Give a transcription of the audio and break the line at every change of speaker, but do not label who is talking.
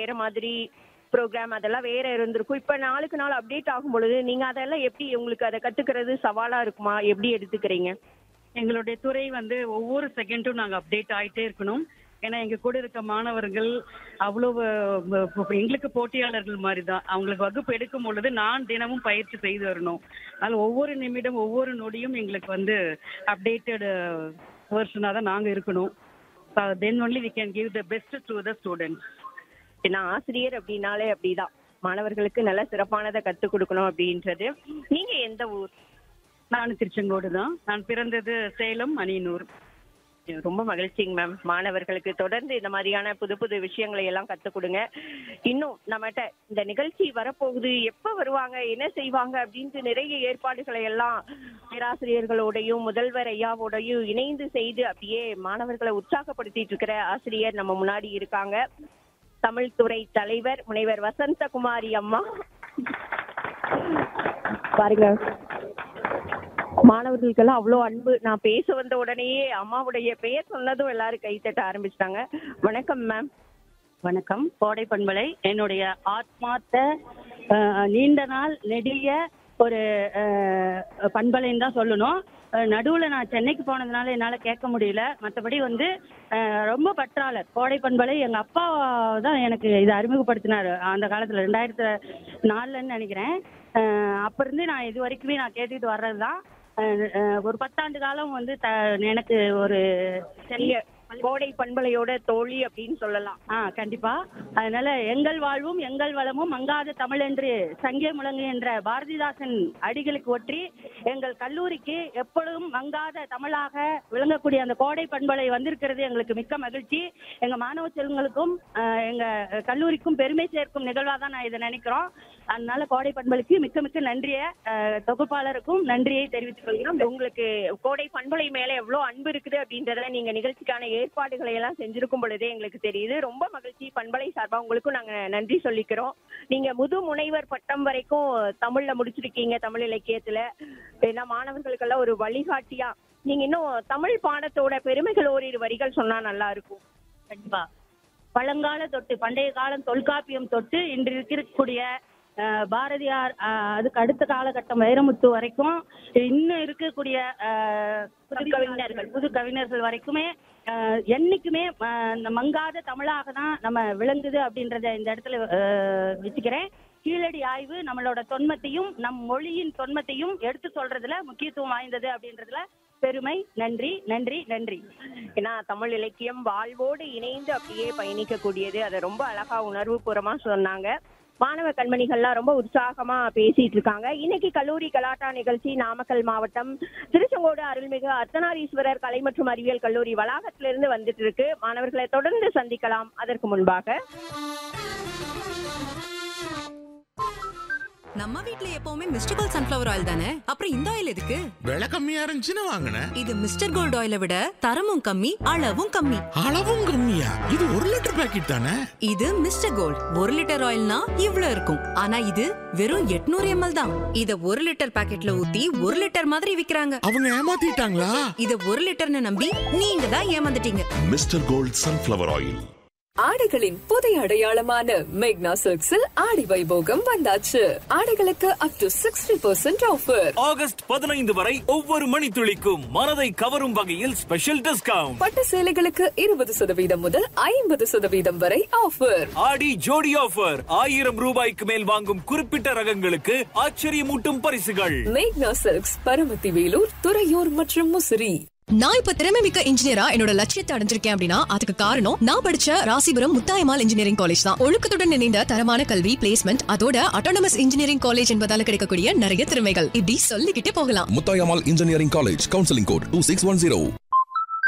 வேற மாதிரி ப்ரோக்ராம் அதெல்லாம் வேற இருந்திருக்கும். இப்ப நாளுக்கு நாள் அப்டேட் ஆகும் பொழுது நீங்க அதெல்லாம் எப்படி உங்களுக்கு அதை கத்துக்கிறது சவாலா இருக்குமா? எப்படி எடுத்துக்கிறீங்க?
எங்களுடைய துறை ஒவ்வொரு செகண்டும் நாங்கள் அப்டேட் ஆகிட்டே இருக்கணும். ஏன்னா எங்க கூட இருக்க மாணவர்கள் அவ்வளவு எங்களுக்கு போட்டியாளர்கள் மாதிரி தான். அவங்களுக்கு வகுப்பு எடுக்கும் பொழுது நான் தினமும் பயிற்சி செய்து வரணும். அதனால ஒவ்வொரு நிமிடம் ஒவ்வொரு நொடியும் எங்களுக்கு அப்டேட்டட் வெர்ஷனாக தான் நாங்கள் இருக்கணும். Then only we can give the best to the students.
ஏன்னா ஆசிரியர் அப்படின்னாலே அப்படிதான், மாணவர்களுக்கு நல்ல சிறப்பானதை கற்றுக் கொடுக்கணும் அப்படின்றது. நீங்க எந்த ஊர்?
நான் திருச்செங்கோடு தான். நான் பிறந்தது சேலம் அணியனூர்.
ரொம்ப மகிழ்ச்சிங்க மேம். மாணவர்களுக்கு தொடர்ந்து இந்த மாதிரியான புது புது விஷயங்களை எல்லாம் கற்றுக் கொடுங்க. இன்னும் நம்மகிட்ட இந்த நிகழ்ச்சி வரப்போகுது, எப்ப வருவாங்க, என்ன செய்வாங்க அப்படின்ட்டு நிறைய ஏற்பாடுகளை எல்லாம் பேராசிரியர்களோடையும் முதல்வர் ஐயாவோடையும் இணைந்து செய்து அப்படியே மாணவர்களை உற்சாகப்படுத்திட்டு இருக்கிற ஆசிரியர் நம்ம முன்னாடி இருக்காங்க. தமிழ் துறை தலைவர் முனைவர் வசந்தகுமாரி அம்மா. பாருங்க, மாணவர்களுக்கெல்லாம் அவ்வளோ அன்பு. நான் பேச வந்த உடனேயே அம்மாவுடைய பெயர் சொன்னதும் எல்லாரும் கை தட்ட ஆரம்பிச்சிட்டாங்க. வணக்கம் மேம்.
வணக்கம். கோடை பண்பலை என்னுடைய ஆத்மார்த்த நீண்ட நாள் நெடிய ஒரு பண்பலைன்னு தான் சொல்லணும். நடுவில் நான் சென்னைக்கு போனதுனால என்னால் கேட்க முடியல. மற்றபடி ரொம்ப பற்றாளர் கோடை பண்பலை. எங்கள் அப்பா தான் எனக்கு இதை அறிமுகப்படுத்தினார் அந்த காலத்தில் 2004ன்னு நினைக்கிறேன். அப்போ இருந்து நான் இது வரைக்குமே நான் கேட்டுக்கிட்டு வர்றது தான். ஒரு 10 ஆண்டு காலம் எனக்கு ஒரு
பெரிய கோடை பண்பலையோட தோழி அப்படின்னு சொல்லலாம்.
கண்டிப்பா. அதனால எங்கள் வாழ்வும் எங்கள் வளமும் மங்காத தமிழ் என்று சங்கே முழங்கு என்ற பாரதிதாசன் அடிகளுக்கு ஒற்றி எங்கள் கல்லூரிக்கு எப்பொழுதும் மங்காத தமிழாக விளங்கக்கூடிய அந்த கோடை பண்பலை வந்திருக்கிறது எங்களுக்கு மிக்க மகிழ்ச்சி. எங்க மாணவ செல்வங்களுக்கும் எங்க கல்லூரிக்கும் பெருமை சேர்க்கும் நிகழ்வா தான் நான் இதை நினைக்கிறோம். அதனால கோடை பண்பலைக்கு மிக்க மிக்க நன்றியை, தொகுப்பாளருக்கும் நன்றியை தெரிவித்துக் கொள்கிறோம்.
உங்களுக்கு கோடை பண்பலை மேல எவ்வளவு அன்பு இருக்குது அப்படின்றத நீங்க நிகழ்ச்சிக்கான ஏற்பாடுகளை எல்லாம் செஞ்சிருக்கும் பொழுதே எங்களுக்கு தெரியுது. ரொம்ப மகிழ்ச்சி. பண்பலை சார்பா உங்களுக்கும் நாங்க நன்றி சொல்லிக்கிறோம். நீங்க முது முனைவர் பட்டம் வரைக்கும் தமிழ்ல முடிச்சிருக்கீங்க, தமிழ் இலக்கியத்துல. ஏன்னா மாணவர்களுக்கெல்லாம் ஒரு வழிகாட்டியா நீங்க இன்னும் தமிழ் பாடத்தோட பெருமைகள் ஓரிரு வரிகள் சொன்னா நல்லா இருக்கும்.
கண்டிப்பா. பழங்கால தொட்டு பண்டைய காலம் தொல்காப்பியம் தொட்டு இன்று இருக்கக்கூடிய பாரதியார், அதுக்கு அடுத்த காலகட்டம் வைரமுத்து வரைக்கும் இன்னும் இருக்கக்கூடிய புது கவிஞர்கள் வரைக்குமே என்னைக்குமே மங்காத தமிழாக தான் நம்ம விளங்குது அப்படின்றத இந்த இடத்துல வச்சுக்கிறேன். கீழடி ஆய்வு நம்மளோட தொன்மத்தையும் நம் மொழியின் தொன்மத்தையும் எடுத்து சொல்றதுல முக்கியத்துவம் வாய்ந்தது அப்படின்றதுல பெருமை. நன்றி நன்றி நன்றி.
ஏன்னா தமிழ் இலக்கியம் வாழ்வோடு இணைந்து அப்படியே பயணிக்க கூடியது. அதை ரொம்ப அழகா உணர்வு பூர்வமா சொன்னாங்க. மாணவ கண்மணிகள்லாம் ரொம்ப உற்சாகமா பேசிட்டு இருக்காங்க. இன்னைக்கு கல்லூரி கலாட்டா நிகழ்ச்சி நாமக்கல் மாவட்டம் திருச்செங்கோடு அருள்மிகு அர்த்தநாரீஸ்வரர் கலை மற்றும் அறிவியல் கல்லூரி வளாகத்திலிருந்து வந்துட்டு இருக்கு. மாணவர்களை தொடர்ந்து சந்திக்கலாம். அதற்கு முன்பாக
நம்ம வீட்ல எப்பவுமே மிஸ்டர் கோல்ட் சன்ஃப்ளவர் ஆயில் தானே, அப்புறம் இந்த ஆயில் எதுக்கு?
விலை கம்மியா இருந்துச்சுன்னு வாங்கினேன்.
இது மிஸ்டர் கோல்ட் ஆயிலை விட தரமும் கம்மி, அளவும் கம்மி.
அளவும் கம்மியா? இது 1 லிட்டர் பாக்கெட் தானே.
இது மிஸ்டர் கோல்ட் 1 லிட்டர் ஆயில்னா இவ்ளோ இருக்கும். ஆனா இது வெறும் 800 ml தான். இத 1 லிட்டர் பாக்கெட்ல ஊத்தி 1 லிட்டர் மாதிரி விக்கிறாங்க.
அவங்க ஏமாத்திட்டாங்களா?
இத 1 லிட்டர்னு நம்பி நீங்க தான் ஏமாந்துட்டீங்க.
Mister gold sunflower oil.
ஆடைகளின் புதிய அடையாளமான மேக்னா சில்க்ஸில் ஆடி வைபோகம் வந்தாச்சு. ஆடைகளுக்கு அப் டு 60% ஆஃபர்.
ஆகஸ்ட் 15 வரை ஒவ்வொரு மணித்துளிக்கும் மனதை கவரும் வகையில் ஸ்பெஷல் டிஸ்கவுண்ட்.
பட்டு சேலைகளுக்கு 20% முதல் 50% வரை ஆஃபர்.
ஆடி ஜோடி ஆஃபர். 1000 ரூபாய்க்கு மேல் வாங்கும் குறிப்பிட்ட ரகங்களுக்கு ஆச்சரியமூட்டும் பரிசுகள்.
மேக்னா சில்க்ஸ், பரமத்தி வேலூர், துறையூர் மற்றும் முசிறி.
நான் இப்ப திறமைமிக்க இன்ஜினியரா என்னோட லட்சியத்தை அடைஞ்சிருக்கேன் அப்படின்னா அதுக்கு காரணம் நான் படிச்ச ராசிபுரம் முத்தாயம்மாள் இன்ஜினியரிங் காலேஜ் தான். ஒழுக்கத்துடன் இணைந்த தரமான கல்வி, பிளேஸ்மெண்ட், அதோட அட்டானமஸ் இன்ஜினியரிங் காலேஜ் என்பதால கிடைக்கக்கூடிய நிறைய திறமைகள் இப்படி சொல்லிக்கிட்டே போகலாம்.
Muthayammal engineering college, counselling code 2610.